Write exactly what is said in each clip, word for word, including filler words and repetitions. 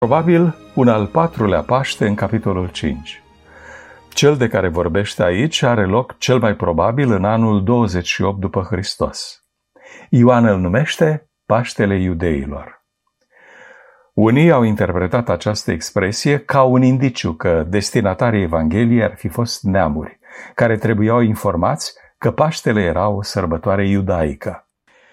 Probabil un al patrulea Paște în capitolul cinci. Cel de care vorbește aici are loc cel mai probabil în anul douăzeci și opt după Hristos. Ioan îl numește Paștele Iudeilor. Unii au interpretat această expresie ca un indiciu că destinatarii Evangheliei ar fi fost neamuri, care trebuiau informați că Paștele era o sărbătoare iudaică.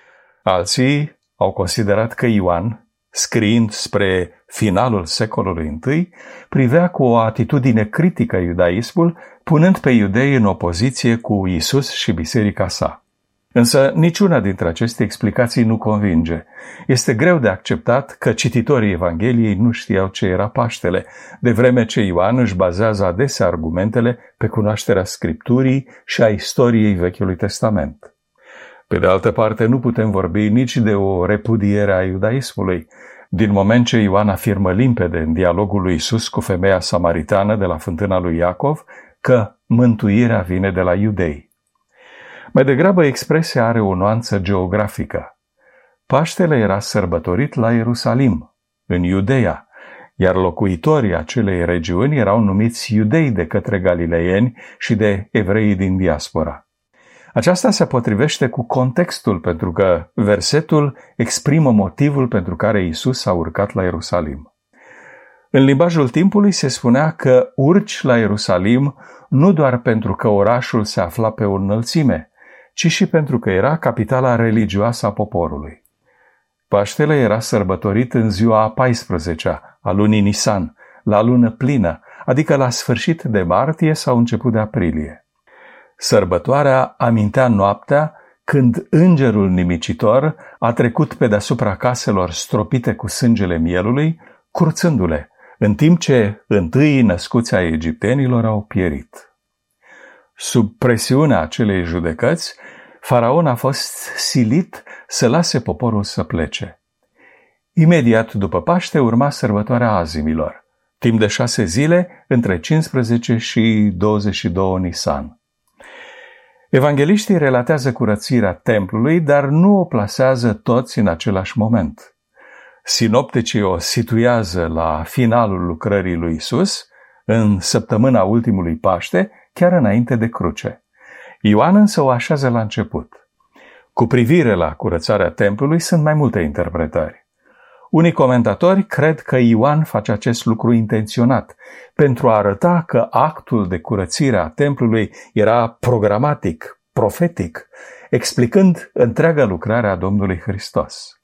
Alții au considerat că Ioan, scriind spre finalul secolului I, privea cu o atitudine critică iudaismul, punând pe iudei în opoziție cu Isus și biserica sa. Însă niciuna dintre aceste explicații nu convinge. Este greu de acceptat că cititorii Evangheliei nu știau ce era Paștele, de vreme ce Ioan își bazează adesea argumentele pe cunoașterea Scripturii și a istoriei Vechiului Testament. Pe de altă parte, nu putem vorbi nici de o repudiere a iudaismului, din moment ce Ioan afirmă limpede în dialogul lui Isus cu femeia samaritană de la fântâna lui Iacov că mântuirea vine de la iudei. Mai degrabă, expresia are o nuanță geografică. Paștele era sărbătorit la Ierusalim, în Iudeea, iar locuitorii acelei regiuni erau numiți iudei de către galileieni și de evreii din diaspora. Aceasta se potrivește cu contextul, pentru că versetul exprimă motivul pentru care Isus a urcat la Ierusalim. În limbajul timpului se spunea că urci la Ierusalim nu doar pentru că orașul se afla pe o înălțime, ci și pentru că era capitala religioasă a poporului. Paștele era sărbătorit în ziua a paisprezecea a lunii Nisan, la lună plină, adică la sfârșit de martie sau început de aprilie. Sărbătoarea amintea noaptea când îngerul nimicitor a trecut pe deasupra caselor stropite cu sângele mielului, curțându-le, în timp ce întâii născuți ai egiptenilor au pierit. Sub presiunea acelei judecăți, faraon a fost silit să lase poporul să plece. Imediat după Paște urma sărbătoarea azimilor, timp de șase zile, între cincisprezece și douăzeci și doi Nisan. Evangheliștii relatează curățirea templului, dar nu o plasează toți în același moment. Sinopticii o situează la finalul lucrării lui Isus, în săptămâna ultimului Paște, chiar înainte de cruce. Ioan însă o așează la început. Cu privire la curățarea templului sunt mai multe interpretări. Unii comentatori cred că Ioan face acest lucru intenționat, pentru a arăta că actul de curățire a templului era programatic, profetic, explicând întreaga lucrare a Domnului Hristos.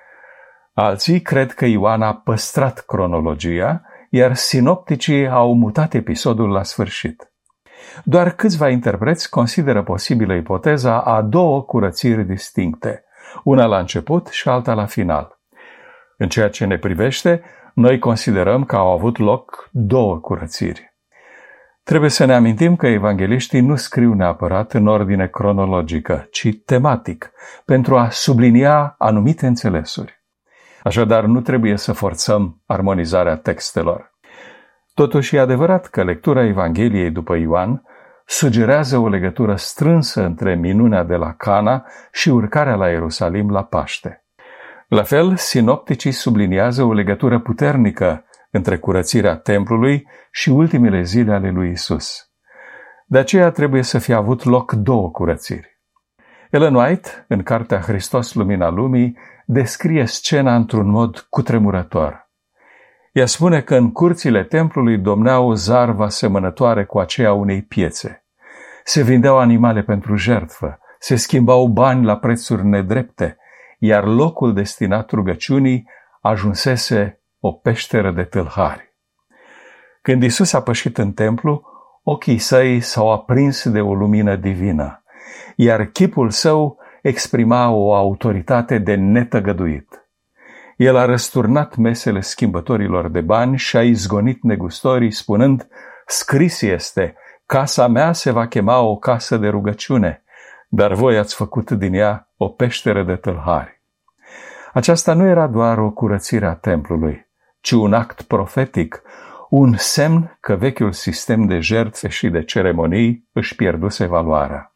Alții cred că Ioan a păstrat cronologia, iar sinopticii au mutat episodul la sfârșit. Doar câțiva interpreți consideră posibilă ipoteza a două curățiri distincte, una la început și alta la final. În ceea ce ne privește, noi considerăm că au avut loc două curățiri. Trebuie să ne amintim că evangheliștii nu scriu neapărat în ordine cronologică, ci tematic, pentru a sublinia anumite înțelesuri. Așadar, nu trebuie să forțăm armonizarea textelor. Totuși, e adevărat că lectura Evangheliei după Ioan sugerează o legătură strânsă între minunea de la Cana și urcarea la Ierusalim la Paște. La fel, sinopticii subliniază o legătură puternică între curățirea templului și ultimele zile ale lui Isus. De aceea trebuie să fie avut loc două curățiri. Ellen White, în cartea Hristos, Lumina Lumii, descrie scena într-un mod cutremurător. Ea spune că în curțile templului domnea o zarvă asemănătoare cu aceea unei piețe. Se vindeau animale pentru jertfă, se schimbau bani la prețuri nedrepte, iar locul destinat rugăciunii ajunsese o peșteră de tâlhari. Când Isus a pășit în templu, ochii săi s-au aprins de o lumină divină, iar chipul său exprima o autoritate de netăgăduit. El a răsturnat mesele schimbătorilor de bani și a izgonit negustorii, spunând: "Scris este, casa mea se va chema o casă de rugăciune, dar voi ați făcut din ea o peșteră de tâlhari." Aceasta nu era doar o curățire a templului, ci un act profetic, un semn că vechiul sistem de jertfe și de ceremonii își pierduse valoarea.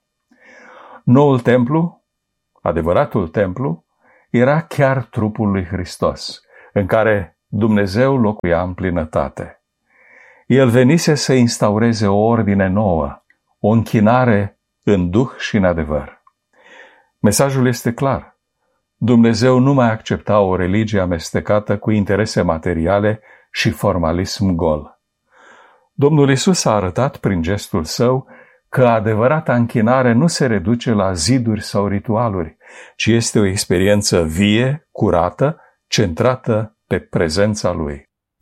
Noul templu, adevăratul templu, era chiar trupul lui Hristos, în care Dumnezeu locuia în plinătate. El venise să instaureze o ordine nouă, o închinare în duh și în adevăr. Mesajul este clar. Dumnezeu nu mai accepta o religie amestecată cu interese materiale și formalism gol. Domnul Iisus a arătat prin gestul său că adevărata închinare nu se reduce la ziduri sau ritualuri, ci este o experiență vie, curată, centrată pe prezența Lui.